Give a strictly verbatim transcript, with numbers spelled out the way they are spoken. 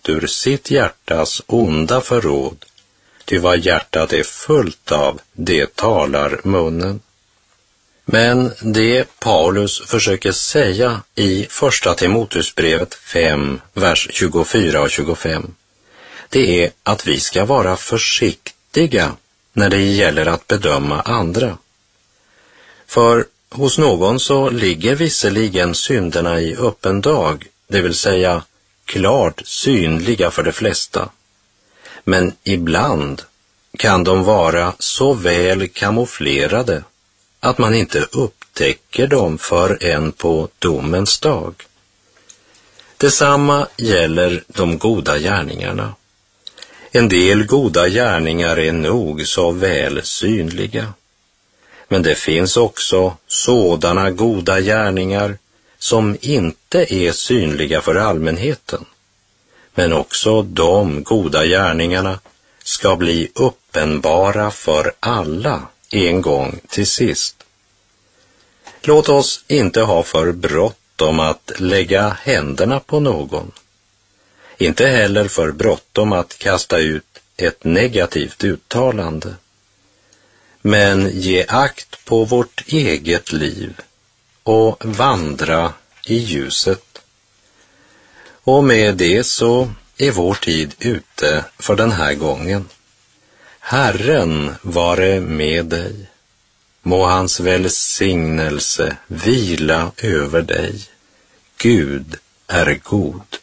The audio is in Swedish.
ut ur sitt hjärtas onda förråd, ty vad hjärtat är fullt av, det talar munnen. Men det Paulus försöker säga i första Timoteusbrevet fem, vers tjugofyra och tjugofem, det är att vi ska vara försiktiga när det gäller att bedöma andra. För hos någon så ligger visserligen synderna i öppen dag, det vill säga klart synliga för de flesta. Men ibland kan de vara så väl kamouflerade att man inte upptäcker dem förrän på domens dag. Detsamma gäller de goda gärningarna. En del goda gärningar är nog så väl synliga. Men det finns också sådana goda gärningar som inte är synliga för allmänheten. Men också de goda gärningarna ska bli uppenbara för alla en gång till sist. Låt oss inte ha för bråttom att lägga händerna på någon. Inte heller för bråttom att kasta ut ett negativt uttalande. Men ge akt på vårt eget liv och vandra i ljuset. Och med det så är vår tid ute för den här gången. Herren vare med dig. Må hans välsignelse vila över dig. Gud är god.